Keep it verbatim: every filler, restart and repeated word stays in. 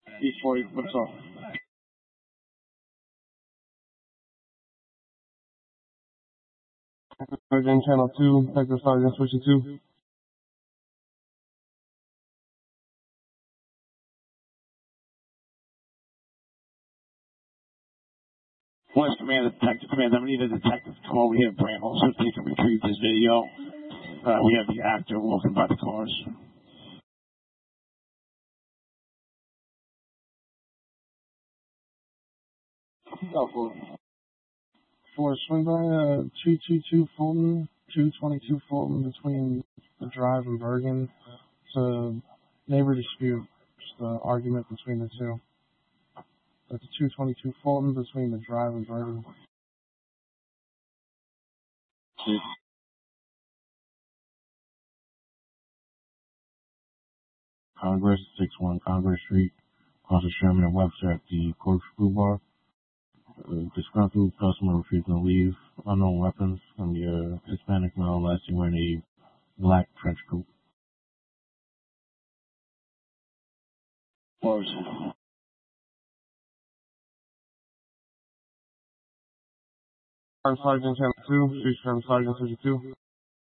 East forty, what's up? Sergeant Channel two, Detective Sergeant Switcher two. West Command, Detective Command, I'm need a detective call. We have Bramble, so if they can retrieve this video. Uh, we have the actor walking by the cars. Go for it. For swing by uh, two two two Fulton, two twenty-two Fulton between the Drive and Bergen. It's a neighbor dispute. It's an argument between the two. That's two twenty-two Fulton between the Drive and Bergen. Congress, six one Congress Street, across the Sherman and Webster at the Corkscrew Bar. Uh, disgruntled customer refusing to leave. Unknown weapons from your Hispanic male last year wearing a black trench coat. Close. Sergeant Channel two, Street Sergeant Switcher two.